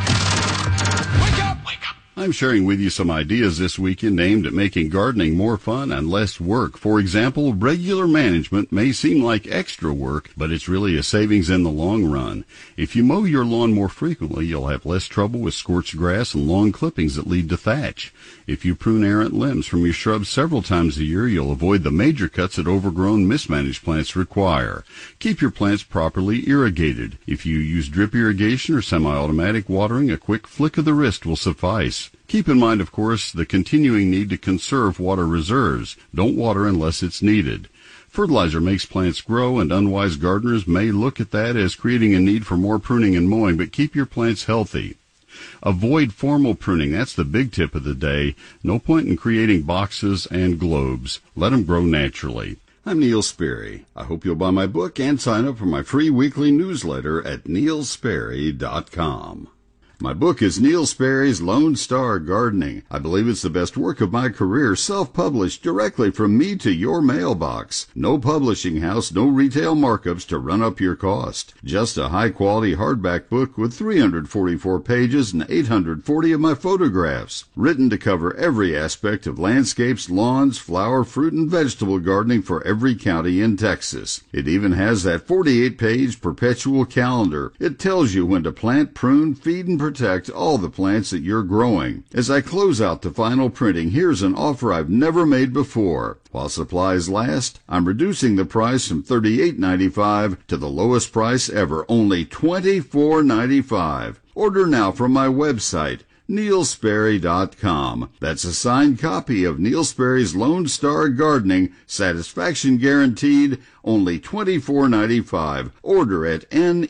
I'm sharing with you some ideas this weekend aimed at making gardening more fun and less work. For example, regular management may seem like extra work, but it's really a savings in the long run. If you mow your lawn more frequently, you'll have less trouble with scorched grass and long clippings that lead to thatch. If you prune errant limbs from your shrubs several times a year, you'll avoid the major cuts that overgrown, mismanaged plants require. Keep your plants properly irrigated. If you use drip irrigation or semi-automatic watering, a quick flick of the wrist will suffice. Keep in mind, of course, the continuing need to conserve water reserves. Don't water unless it's needed. Fertilizer makes plants grow, and unwise gardeners may look at that as creating a need for more pruning and mowing, but keep your plants healthy. Avoid formal pruning. That's the big tip of the day. No point in creating boxes and globes. Let them grow naturally. I'm Neil Sperry. I hope you'll buy my book and sign up for my free weekly newsletter at neilsperry.com. My book is Neil Sperry's Lone Star Gardening. I believe it's the best work of my career, self-published directly from me to your mailbox. No publishing house, no retail markups to run up your cost. Just a high-quality hardback book with 344 pages and 840 of my photographs. Written to cover every aspect of landscapes, lawns, flower, fruit, and vegetable gardening for every county in Texas. It even has that 48-page perpetual calendar. It tells you when to plant, prune, feed, and protect all the plants that you're growing. As I close out the final printing, here's an offer I've never made before. While supplies last, I'm reducing the price from $38.95 to the lowest price ever, only $24.95. Order now from my website, neilsperry.com. That's a signed copy of Neil Sperry's Lone Star Gardening, satisfaction guaranteed, only $24.95. Order at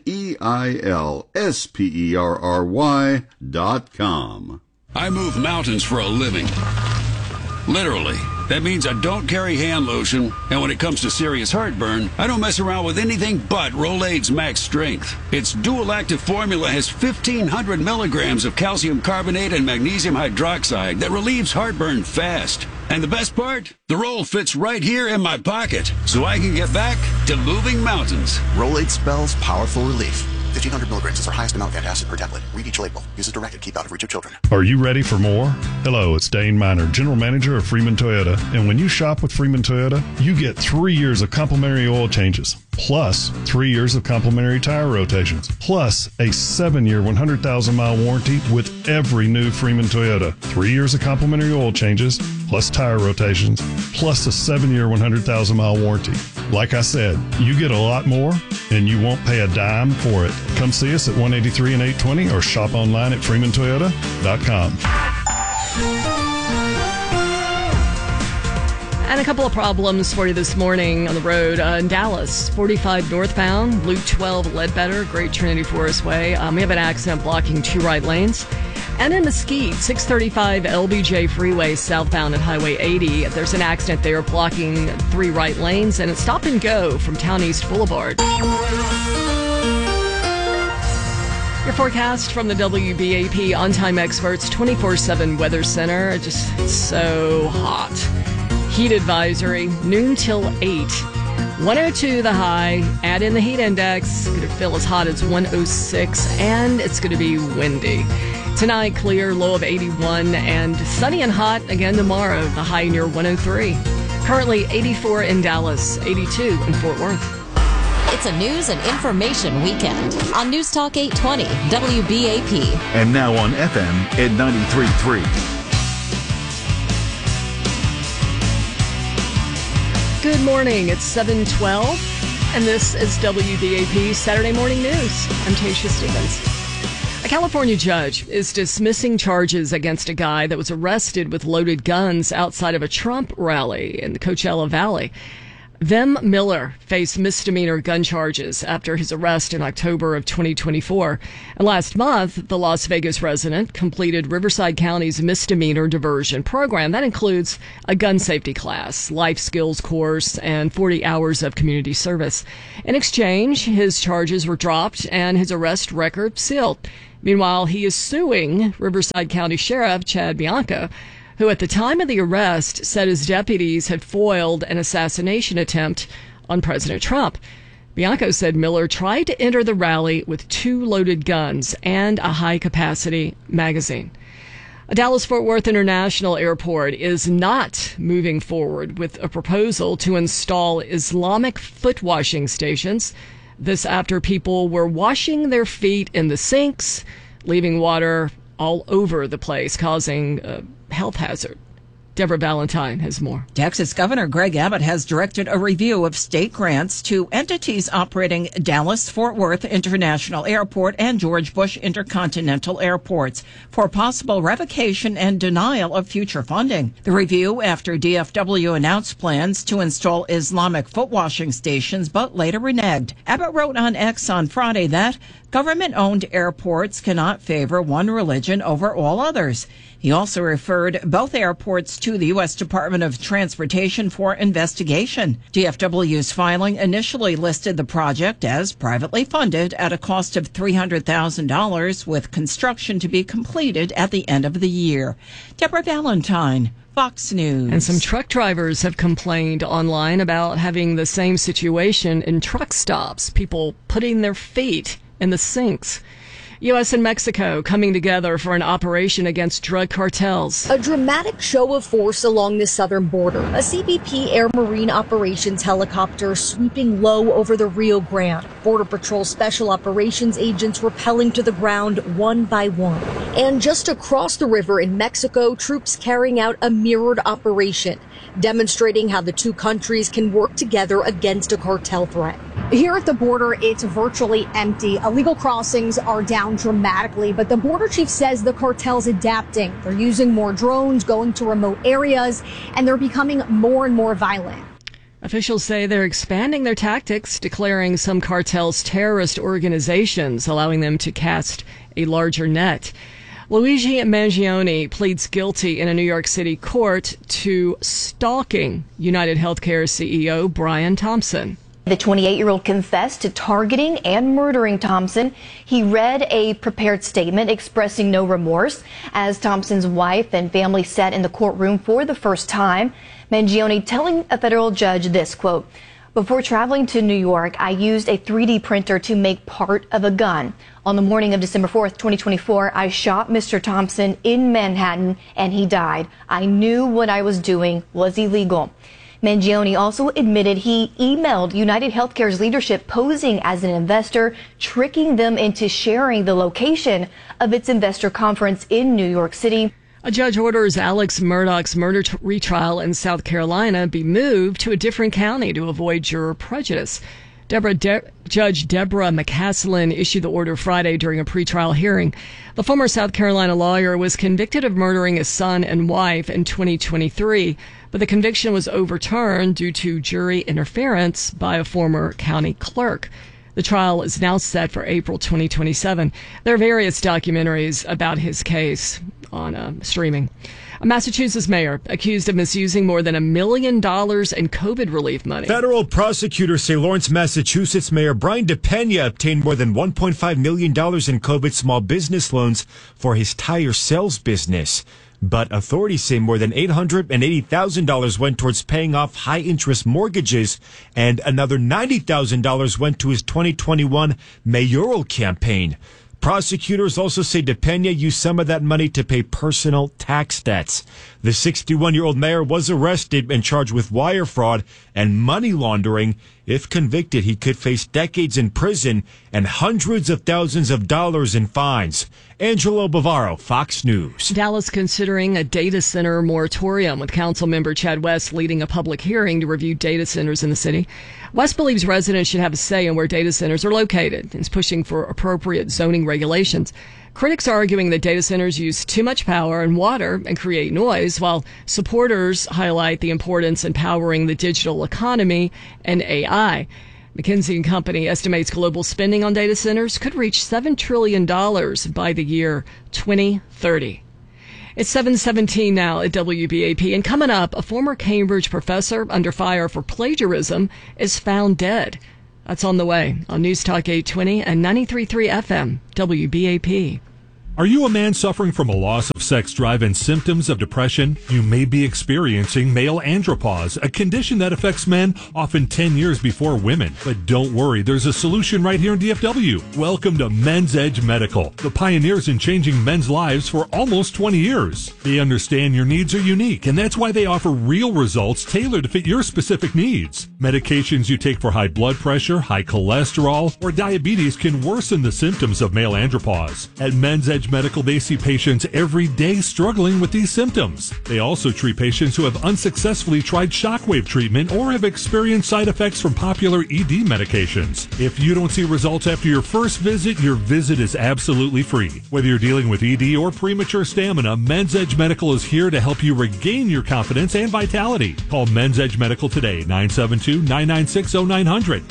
neilsperry.com. I move mountains for a living. Literally. That means I don't carry hand lotion, and when it comes to serious heartburn, I don't mess around with anything but Rolaids Max Strength. Its dual-active formula has 1,500 milligrams of calcium carbonate and magnesium hydroxide that relieves heartburn fast. And the best part? The roll fits right here in my pocket, so I can get back to moving mountains. Rolaids spells powerful relief. 1,500 milligrams is our highest amount of antacid per tablet. Read each label. Use as directed. Keep out of reach of children. Are you ready for more? Hello, it's Dane Miner, General Manager of Freeman Toyota. And when you shop with Freeman Toyota, you get 3 years of complimentary oil changes, plus 3 years of complimentary tire rotations, plus a 7-year, 100,000-mile warranty with every new Freeman Toyota. 3 years of complimentary oil changes, plus tire rotations, plus a 7-year, 100,000-mile warranty. Like I said, you get a lot more, and you won't pay a dime for it. Come see us at 183 and 820 or shop online at freemantoyota.com. And a couple of problems for you this morning on the road. In Dallas, 45 northbound, Loop 12 Ledbetter, Great Trinity Forest Way. We have an accident blocking 2 right lanes. And in Mesquite, 635 LBJ Freeway southbound at Highway 80. There's an accident there blocking 3 right lanes, and it's stop and go from Town East Boulevard. Your forecast from the WBAP On-Time Experts 24/7 Weather Center. It's so hot. Heat advisory, noon till 8. 102 the high. Add in the heat index. It's going to feel as hot as 106, and it's going to be windy. Tonight, clear, low of 81, and sunny and hot again tomorrow, the high near 103. Currently 84 in Dallas, 82 in Fort Worth. It's a news and information weekend on News Talk 820 WBAP. And now on FM at 93.3. Good morning. It's 7:12, and this is WBAP Saturday Morning News. I'm Tasha Stevens. A California judge is dismissing charges against a guy that was arrested with loaded guns outside of a Trump rally in the Coachella Valley. Vem Miller faced misdemeanor gun charges after his arrest in October of 2024. And last month, the Las Vegas resident completed Riverside County's misdemeanor diversion program. That includes a gun safety class, life skills course, and 40 hours of community service. In exchange, his charges were dropped and his arrest record sealed. Meanwhile, he is suing Riverside County Sheriff Chad Bianco, who at the time of the arrest said his deputies had foiled an assassination attempt on President Trump. Bianco said Miller tried to enter the rally with 2 loaded guns and a high-capacity magazine. A Dallas-Fort Worth International Airport is not moving forward with a proposal to install Islamic foot washing stations. This after people were washing their feet in the sinks, leaving water all over the place, causing a health hazard. Deborah Valentine has more. Texas Governor Greg Abbott has directed a review of state grants to entities operating Dallas-Fort Worth International Airport and George Bush Intercontinental Airports for possible revocation and denial of future funding. The review after DFW announced plans to install Islamic foot washing stations, but later reneged. Abbott wrote on X on Friday that government-owned airports cannot favor one religion over all others. He also referred both airports to the U.S. Department of Transportation for investigation. DFW's filing initially listed the project as privately funded at a cost of $300,000, with construction to be completed at the end of the year. Deborah Valentine, Fox News. And some truck drivers have complained online about having the same situation in truck stops, people putting their feet in the sinks. U.S. and Mexico coming together for an operation against drug cartels. A dramatic show of force along the southern border. A CBP Air Marine Operations helicopter sweeping low over the Rio Grande. Border Patrol Special Operations agents rappelling to the ground one by one. And just across the river in Mexico, troops carrying out a mirrored operation, demonstrating how the two countries can work together against a cartel threat. Here at the border, it's virtually empty. Illegal crossings are down dramatically, but the border chief says the cartel's adapting. They're using more drones, going to remote areas, and they're becoming more and more violent. Officials say they're expanding their tactics, declaring some cartels terrorist organizations, allowing them to cast a larger net. Luigi Mangione pleads guilty in a New York City court to stalking United Healthcare CEO Brian Thompson. The 28-year-old confessed to targeting and murdering Thompson. He read a prepared statement expressing no remorse as Thompson's wife and family sat in the courtroom for the first time. Mangione telling a federal judge this, quote, "Before traveling to New York, I used a 3D printer to make part of a gun. On the morning of December 4th, 2024, I shot Mr. Thompson in Manhattan and he died. I knew what I was doing was illegal." Mangione also admitted he emailed United Healthcare's leadership posing as an investor, tricking them into sharing the location of its investor conference in New York City. A judge orders Alex Murdaugh's murder retrial in South Carolina be moved to a different county to avoid juror prejudice. Judge Deborah McCaslin issued the order Friday during a pretrial hearing. The former South Carolina lawyer was convicted of murdering his son and wife in 2023, but the conviction was overturned due to jury interference by a former county clerk. The trial is now set for April 2027. There are various documentaries about his case on streaming. A Massachusetts mayor accused of misusing more than $1 million in COVID relief money. Federal prosecutors say Lawrence, Massachusetts Mayor Brian DePena obtained more than $1.5 million in COVID small business loans for his tire sales business. But authorities say more than $880,000 went towards paying off high-interest mortgages, and another $90,000 went to his 2021 mayoral campaign. Prosecutors also say DePena used some of that money to pay personal tax debts. The 61-year-old mayor was arrested and charged with wire fraud and money laundering If convicted, he could face decades in prison and hundreds of thousands of dollars in fines. Angelo Bavaro, Fox News. Dallas considering a data center moratorium, with council member Chad West leading a public hearing to review data centers in the city. West believes residents should have a say in where data centers are located and is pushing for appropriate zoning regulations. Critics are arguing that data centers use too much power and water and create noise, while supporters highlight the importance in powering the digital economy and AI. McKinsey & Company estimates global spending on data centers could reach $7 trillion by the year 2030. It's 7:17 now at WBAP, and coming up, a former Cambridge professor under fire for plagiarism is found dead. That's on the way on News Talk 820 and 93.3 FM, WBAP. Are you a man suffering from a loss of sex drive and symptoms of depression? You may be experiencing male andropause, a condition that affects men often 10 years before women. But don't worry, there's a solution right here in DFW. Welcome to Men's Edge Medical, the pioneers in changing men's lives for almost 20 years. They understand your needs are unique, and that's why they offer real results tailored to fit your specific needs. Medications you take for high blood pressure, high cholesterol, or diabetes can worsen the symptoms of male andropause. At Men's Edge Medical, they see patients every day struggling with these symptoms. They also treat patients who have unsuccessfully tried shockwave treatment or have experienced side effects from popular ED medications. If you don't see results after your first visit, your visit is absolutely free. Whether you're dealing with ED or premature stamina, Men's Edge Medical is here to help you regain your confidence and vitality. Call Men's Edge Medical today, 972-996-0900,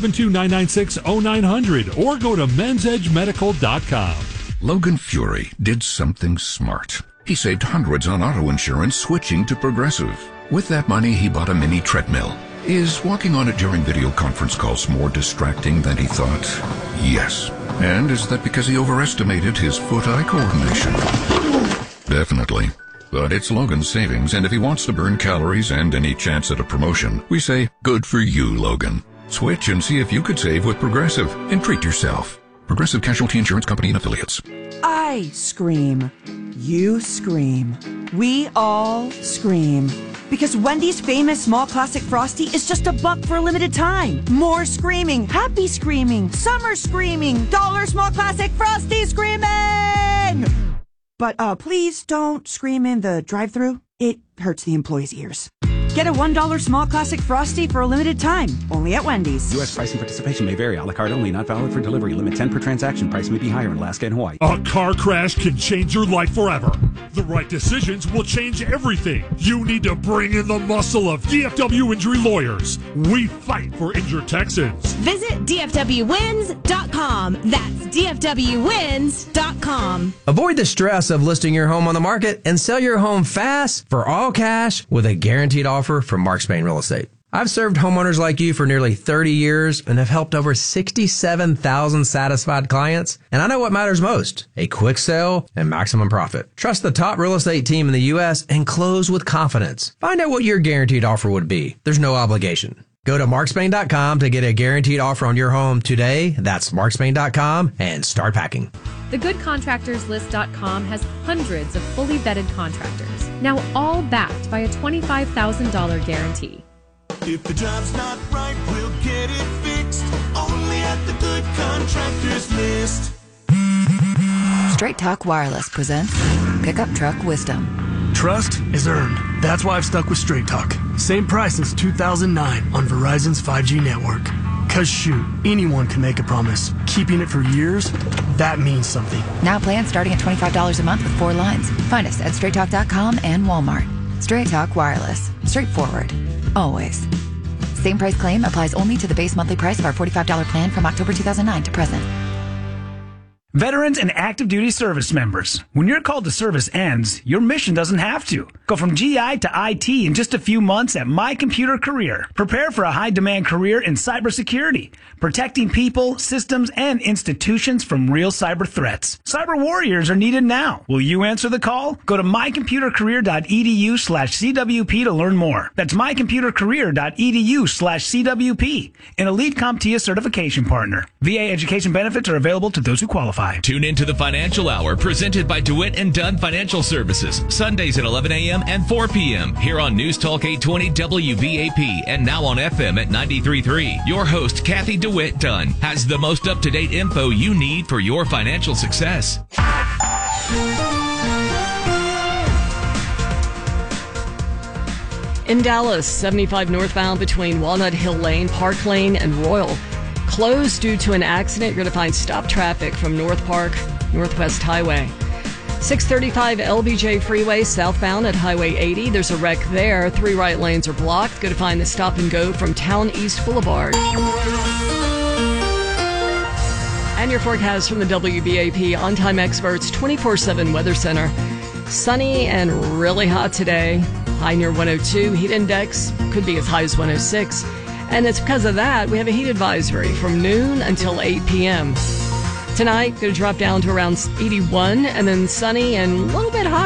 972-996-0900, or go to mensedgemedical.com. Logan Fury did something smart. He saved hundreds on auto insurance switching to Progressive. With that money, he bought a mini treadmill. Is walking on it during video conference calls more distracting than he thought? Yes. And is that because he overestimated his foot-eye coordination? Definitely. But it's Logan's savings, and if he wants to burn calories and any chance at a promotion, we say, good for you, Logan. Switch and see if you could save with Progressive and treat yourself. Progressive Casualty Insurance Company and Affiliates. I scream. You scream. We all scream. Because Wendy's famous small classic Frosty is just $1 for a limited time. More screaming, happy screaming, summer screaming, dollar small classic Frosty screaming! But please don't scream in the drive-thru. It hurts the employees' ears. Get a $1 small classic Frosty for a limited time, only at Wendy's. U.S. price and participation may vary. A la carte only, not valid for delivery. Limit 10 per transaction. Price may be higher in Alaska and Hawaii. A car crash can change your life forever. The right decisions will change everything. You need to bring in the muscle of DFW Injury Lawyers. We fight for injured Texans. Visit DFWWins.com. That's DFWWins.com. Avoid the stress of listing your home on the market and sell your home fast for all cash with a guaranteed offer from Mark Spain Real Estate. I've served homeowners like you for nearly 30 years and have helped over 67,000 satisfied clients. And I know what matters most, a quick sale and maximum profit. Trust the top real estate team in the U.S. and close with confidence. Find out what your guaranteed offer would be. There's no obligation. Go to markspain.com to get a guaranteed offer on your home today. That's markspain.com and start packing. TheGoodContractorsList.com has hundreds of fully vetted contractors, now all backed by a $25,000 guarantee. If the job's not right, we'll get it fixed. Only at the Good Contractors List. Straight Talk Wireless presents Pickup Truck Wisdom. Trust is earned. That's why I've stuck with Straight Talk. Same price since 2009 on Verizon's 5G network. Cause shoot, anyone can make a promise. Keeping it for years, that means something. Now plans starting at $25 a month with 4 lines. Find us at straighttalk.com and Walmart. Straight Talk Wireless. Straightforward. Always. Same price claim applies only to the base monthly price of our $45 plan from October 2009 to present. Veterans and active duty service members. When your call to service ends, your mission doesn't have to. Go from GI to IT in just a few months at My Computer Career. Prepare for a high-demand career in cybersecurity, protecting people, systems, and institutions from real cyber threats. Cyber warriors are needed now. Will you answer the call? Go to mycomputercareer.edu/CWP to learn more. That's mycomputercareer.edu/CWP, an elite CompTIA certification partner. VA education benefits are available to those who qualify. apply. Tune into the Financial Hour presented by DeWitt and Dunn Financial Services. Sundays at 11 a.m. and 4 p.m. here on News Talk 820 WBAP and now on FM at 93.3. Your host, Kathy DeWitt Dunn, has the most up-to-date info you need for your financial success. In Dallas, 75 northbound between Walnut Hill Lane, Park Lane, and Royal. Closed due to an accident. You're going to find stop traffic from North Park, Northwest Highway. 635 LBJ Freeway, southbound at Highway 80. There's a wreck there. 3 right lanes are blocked. Going to find the stop and go from Town East Boulevard. And your forecast from the WBAP On-Time Experts 24/7 Weather Center. Sunny and really hot today. High near 102. Heat index could be as high as 106. And it's because of that we have a heat advisory from noon until 8 p.m. Tonight, going to drop down to around 81 and then sunny and a little bit hot.